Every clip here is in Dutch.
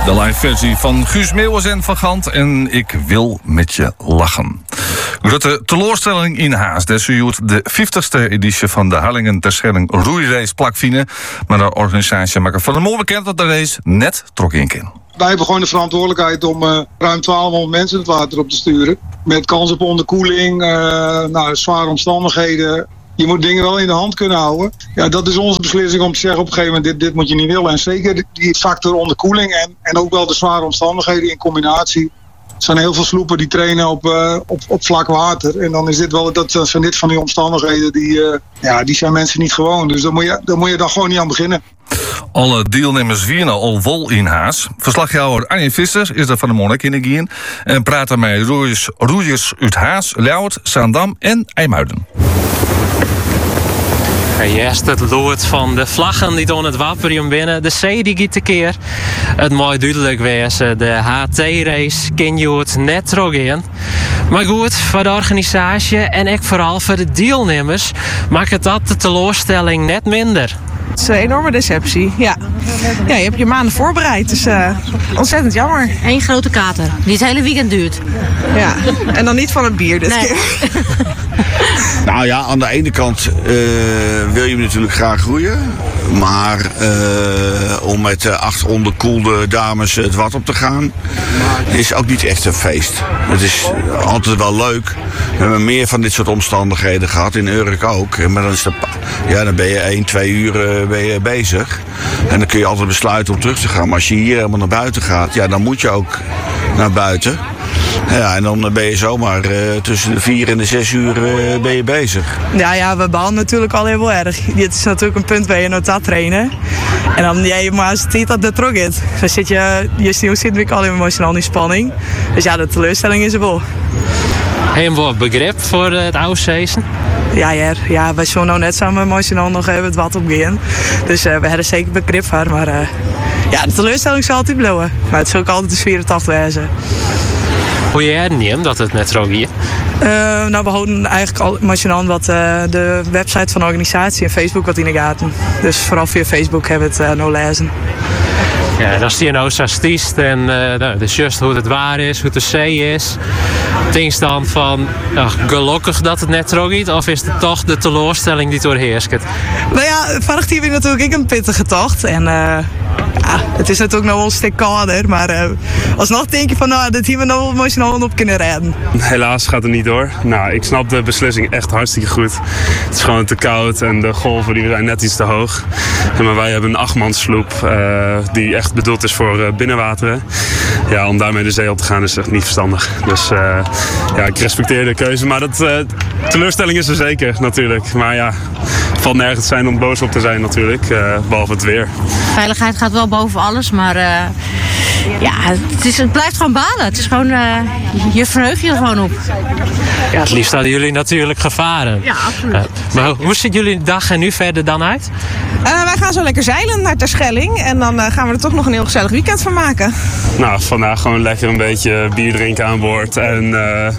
De live versie van Guus Meeuwis en Van Gant en Ik wil met je lachen. Grote teleurstelling in Haas. Dessuit de 50ste editie van de Harlingen Terschelling roeirace plakvine. Maar de organisatie maakt van de morgen bekend dat de race net trok in kan. Wij hebben gewoon de verantwoordelijkheid om ruim 1200 mensen het water op te sturen. Met kans op onderkoeling, zware omstandigheden. Je moet dingen wel in de hand kunnen houden. Ja, dat is onze beslissing om te zeggen op een gegeven moment dit moet je niet willen. En zeker die factor onderkoeling en ook wel de zware omstandigheden in combinatie. Er zijn heel veel sloepen die trainen op vlak water. En dan is dit wel, dat zijn dit van die omstandigheden die zijn mensen niet gewoon. Dus daar moet je dan gewoon niet aan beginnen. Alle deelnemers winnen al wol in Haas. Verslagjouwer Arjen Visser is er van de morgen in de Gien. En praten met roeiers uit Haas, Ljouwert, Zaandam en IJmuiden. Eerst het lood van de vlaggen die door het wapperium binnen. De C die gaat tekeer. Het mooi duidelijk wezen. De HT-race ken je het net terug in. Maar goed, voor de organisatie en ook vooral voor de deelnemers maakt het dat de teleurstelling net minder. Het is een enorme deceptie, ja. Ja, je hebt je maanden voorbereid, dus ontzettend jammer. Eén grote kater, die het hele weekend duurt. Ja, en dan niet van het bier dit keer. Nou ja, aan de ene kant wil je natuurlijk graag groeien. Maar om met 8 onderkoelde dames het wat op te gaan, is ook niet echt een feest. Het is altijd wel leuk. We hebben meer van dit soort omstandigheden gehad, in Urk ook. Maar dan ben je 1-2 uur bezig. En dan kun je altijd besluiten om terug te gaan. Maar als je hier helemaal naar buiten gaat, ja, dan moet je ook naar buiten. Ja, en dan ben je zomaar tussen de 4 en de 6 uur ben je bezig. Ja, we bouwen natuurlijk al heel erg. Dit is natuurlijk een punt waar je naar trainen. En dan jij maar als het dat terug is. Dan zit je zit al emotioneel in spanning. Dus ja, de teleurstelling is er wel. Helemaal begrip voor het oude seizoen? Ja, wij zullen nou net samen emotioneel nog even het wat opgaan. Dus we hebben er zeker begrip voor. Maar de teleurstelling zal altijd blijven. Maar het zal ook altijd de 84 wezen. Hoe jij neemt dat het net zo hier? We houden eigenlijk al emotioneel wat de website van de organisatie en Facebook wat in de gaten. Dus vooral via Facebook hebben we het nou lezen. Ja, als die nou zo stiest en dus juist hoe het waar is, hoe het de C is. Denk je dan van gelukkig dat het net terug gaat, of is het toch de teleurstelling die doorheerst? Nou ja, vandaag hier weer natuurlijk een pittige tocht. En het is natuurlijk nog wel een stuk kouder, maar alsnog denk je van dat hier we nog emotioneel op kunnen rijden. Helaas gaat het niet door. Nou, ik snap de beslissing echt hartstikke goed. Het is gewoon te koud en de golven die zijn net iets te hoog. Maar wij hebben een 8-manssloep die echt bedoeld is voor binnenwateren. Ja, om daarmee de zee op te gaan is echt niet verstandig. Dus ik respecteer de keuze. Maar teleurstelling is er zeker natuurlijk. Maar ja, het valt nergens zijn om boos op te zijn natuurlijk. Behalve het weer. Veiligheid gaat wel boven alles, maar het blijft gewoon balen. Het is gewoon, je verheugt je er gewoon op. Ja, het liefst hadden jullie natuurlijk gevaren. Ja, absoluut. Maar hoe ziet jullie dag er nu verder dan uit? Wij gaan zo lekker zeilen naar Terschelling. En dan gaan we er toch nog een heel gezellig weekend van maken. Nou, vandaag gewoon lekker een beetje bier drinken aan boord. En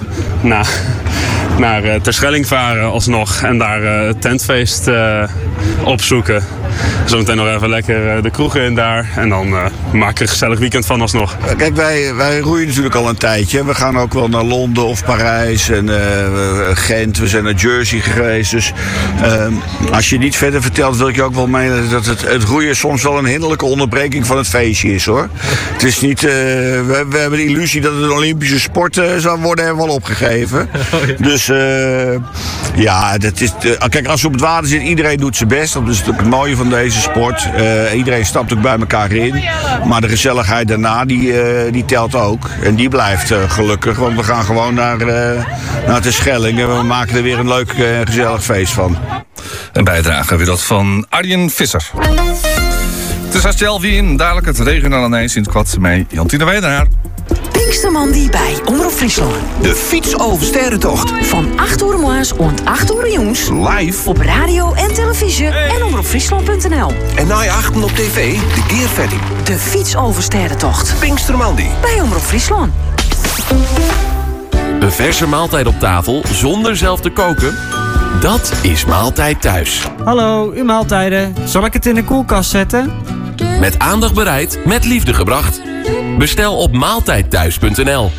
naar Terschelling varen alsnog. En daar het tentfeest opzoeken. Zometeen nog even lekker de kroegen in daar. En dan maken we een gezellig weekend van alsnog. Kijk, wij roeien natuurlijk al een tijdje. We gaan ook wel naar Londen of Parijs en Gent. We zijn naar Jersey geweest. Dus als je niet verder vertelt, wil ik je ook wel meenemen dat het roeien soms wel een hinderlijke onderbreking van het feestje is, hoor. Het is niet... we hebben de illusie dat het een Olympische sport zou worden, hebben we al opgegeven. Oh, ja. Dus dat is... kijk, als je op het water zit, iedereen doet zijn best. Dat is natuurlijk het mooie van deze sport. Iedereen stapt ook bij elkaar in. Maar de gezelligheid daarna, die telt ook. En die blijft gelukkig. Want we gaan gewoon naar Terschelling. En we maken er weer een leuk gezellig feest van. Een bijdrage weer dat van Arjen Visser. Het is Astel Wien, dadelijk het regionale nieuws in het kwad met Jantine Wederhaar. Pinkstermandie bij Omroep Friesland. De fiets over sterrentocht. Van 8 uur morgens en 8 uur jongens. Live. Op radio en televisie en omroepfriesland.nl. En na je achten op tv, de keervetting. De fiets over sterrentocht. Pinkstermandie. Bij Omroep Friesland. Een verse maaltijd op tafel zonder zelf te koken? Dat is Maaltijd Thuis. Hallo, uw maaltijden. Zal ik het in de koelkast zetten? Met aandacht bereid, met liefde gebracht. Bestel op maaltijdthuis.nl.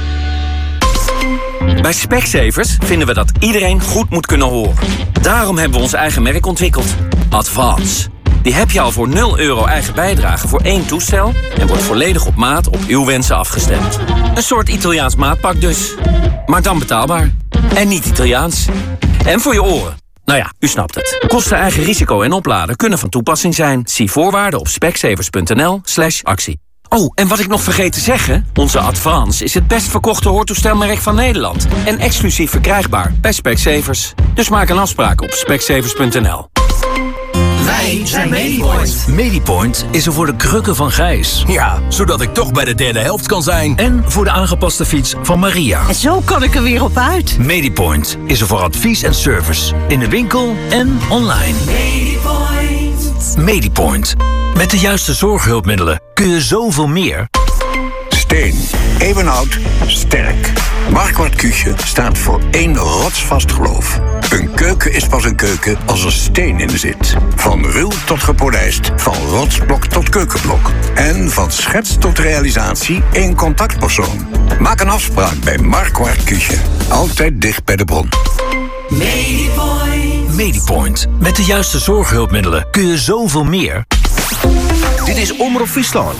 Bij Specsavers vinden we dat iedereen goed moet kunnen horen. Daarom hebben we ons eigen merk ontwikkeld. Advance. Die heb je al voor €0 eigen bijdrage voor 1 toestel... en wordt volledig op maat op uw wensen afgestemd. Een soort Italiaans maatpak dus. Maar dan betaalbaar. En niet Italiaans. En voor je oren. Nou ja, u snapt het. Kosten, eigen risico en opladen kunnen van toepassing zijn. Zie voorwaarden op specsavers.nl/actie. Oh, en wat ik nog vergeet te zeggen... onze Advance is het best verkochte hoortoestelmerk van Nederland. En exclusief verkrijgbaar bij Specsavers. Dus maak een afspraak op specsavers.nl. Wij zijn Medipoint. Medipoint is er voor de krukken van Gijs. Ja, zodat ik toch bij de derde helft kan zijn. En voor de aangepaste fiets van Maria. En zo kan ik er weer op uit. Medipoint is er voor advies en service. In de winkel en online. Medipoint. Medipoint. Met de juiste zorghulpmiddelen kun je zoveel meer. Steen. Eeuwenoud. Sterk. Marquardt Küche staat voor één rotsvast geloof. Een keuken is pas een keuken als er steen in zit. Van ruw tot gepolijst, van rotsblok tot keukenblok. En van schets tot realisatie één contactpersoon. Maak een afspraak bij Marquardt Küche. Altijd dicht bij de bron. Medipoint. Medipoint. Met de juiste zorghulpmiddelen kun je zoveel meer. Dit is Omroep Friesland.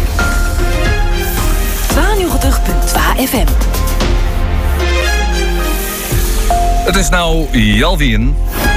92.2 FM. Het is nou Jalwien.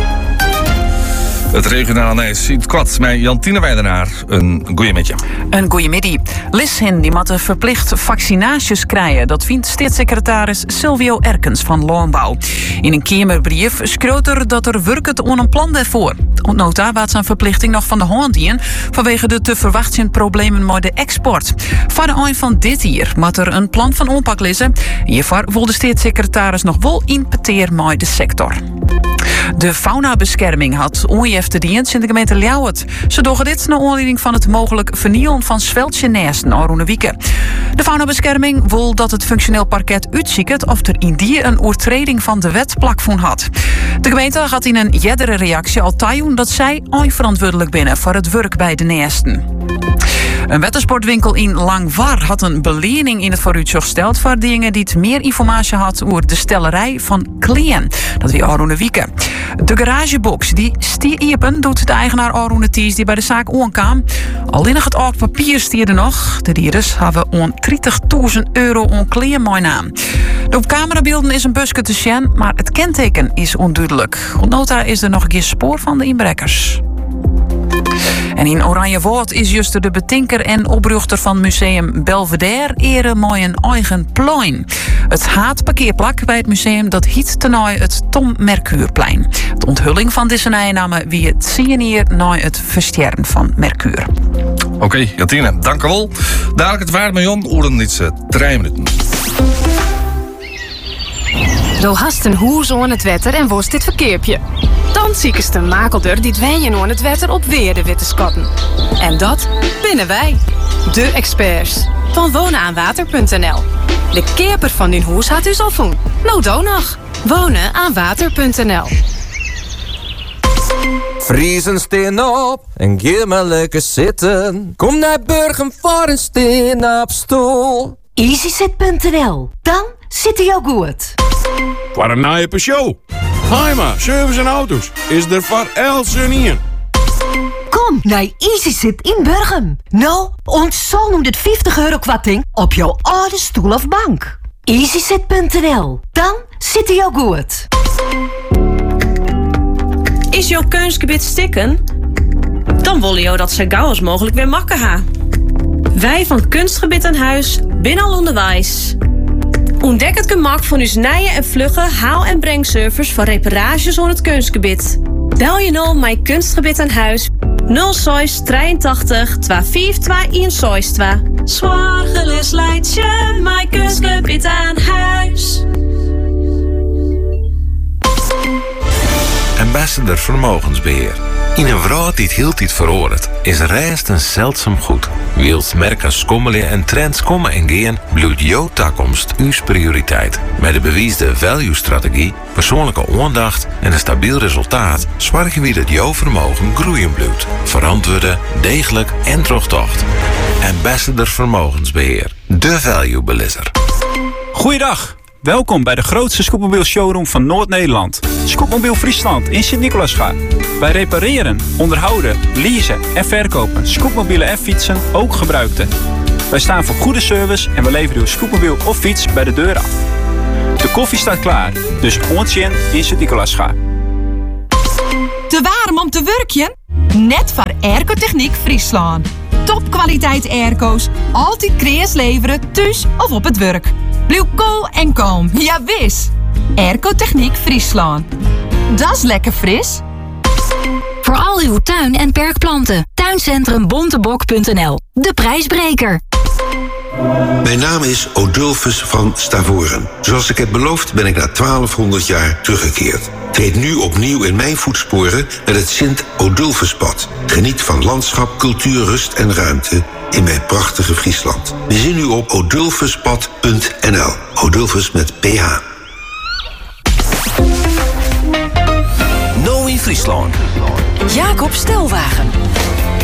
Het regionale nieuws in het kwad met Jantine Weidenaar. Een goeie met je. Een goeie middag. Lissin die moet verplicht vaccinaties krijgen. Dat vindt staatssecretaris Silvio Erkens van Landbouw. In een Kamerbrief schreeuwt er dat er werkt aan een plan daarvoor. Nota waard zijn verplichting nog van de hand in vanwege de te verwachten problemen met de export. Voor de eind van dit jaar moet er een plan van aanpak liggen. Hiervoor wil de staatssecretaris nog wel inpeteer met de sector. De faunabescherming had onjefte dienst in de gemeente Ljouwert. Ze doen dit naar aanleiding van het mogelijk vernielen van zweltje nesten Arone Wieken. De faunabescherming wil dat het functioneel parket uitziet of er in die een overtreding van de wet plakvoen had. De gemeente gaat in een jeddere reactie al taaien dat zij onverantwoordelijk binnen voor het werk bij de nesten. Een wettersportwinkel in Langwar had een belening in het vooruitzicht gesteld voor dingen die het meer informatie had over de stellerij van Kleen. Dat wie Arone Wieken. De garagebox die stiepen doet de eigenaar Arone Ties die bij de zaak aankwam. Alleen nog het oud papier stierde nog. De dieren hebben on €30.000 aan Kleen mijn naam. De op camerabeelden is een busje te zien, maar het kenteken is onduidelijk. Nota is er nog een keer spoor van de inbrekkers. En in Oranjewoud is juist de betinker en oprichter van museum Belvedere ere met een eigen plein. Het haatparkeerplak bij het museum dat hiet tenai het Tom Mercuurplein. De onthulling van deze namen wie het zien hier naar het versterren van Mercuur. Oké, Jantine, dank u wel. Dadelijk het waard miljoen, oren iets 3 minuten. Zo hast een hoes aan het wetter en worst dit verkeerpje. Dan ziekest de makelder die dwenjen aan het wetter op weer de witte skatten. En dat binnen wij, de experts van wonenaanwater.nl. De keeper van die hoes had u al voen. Nou dan nog. Wonenaanwater.nl. Vriezen steen op en ga maar lekker zitten. Kom naar Burgum voor een steen op stoel. EasySit.nl. Dan zit hij ook goed. Voor een naaie show. Heima, service en auto's. Is er voor elsen in. Kom naar EasySit in Burgum. Nou, ontzal noemt het €50 kwarting op jouw oude stoel of bank. EasySit.nl. Dan zit hij ook goed. Is jouw keusgebied stikken? Dan willen jou dat zo gauw als mogelijk weer makken ha. Wij van Kunstgebied aan Huis binnen al onderwijs. Ontdek het gemak van uw nieuwe en vlugge haal- en brengservice voor reparages aan het kunstgebied. Bel je nou mijn Kunstgebied aan Huis 06 83 25 162. Zorgeloos leidt je mijn Kunstgebied aan Huis. Ambassador Vermogensbeheer. In een vrouw die het heel tijd veroordeelt, is reist een zeldzaam goed. Wilt merken schommelen en trends komen en gaan, blijft jouw toekomst uw prioriteit. Met de bewiesde value-strategie, persoonlijke aandacht en een stabiel resultaat zorgen we dat jouw vermogen groeien blijft. Verantwoorden, degelijk en terugtocht. Ambassador Vermogensbeheer. De value beliezer. Goeiedag. Welkom bij de grootste scootmobiel showroom van Noord-Nederland. Scootmobiel Friesland in Sint-Nicolaasgaard. Wij repareren, onderhouden, leasen en verkopen scootmobielen en fietsen, ook gebruikte. Wij staan voor goede service en we leveren uw scootmobiel of fiets bij de deur af. De koffie staat klaar, dus ons in Sint-Nicolaasgaard. Te warm om te werken? Net voor Airco-Techniek Friesland. Topkwaliteit airco's, altijd kreas leveren, thuis of op het werk. Blijf cool en kalm, ja wis. Airco-Techniek Friesland. Dat is lekker fris. Voor al uw tuin- en perkplanten. Tuincentrum Bontebok.nl. De prijsbreker. Mijn naam is Odulfus van Stavoren. Zoals ik heb beloofd ben ik na 1200 jaar teruggekeerd. Treed nu opnieuw in mijn voetsporen met het Sint-Odulfuspad. Geniet van landschap, cultuur, rust en ruimte in mijn prachtige Friesland. We zien u op odulfuspad.nl. Odulfus met PH. Nou in Friesland. Jacob Stelwagen.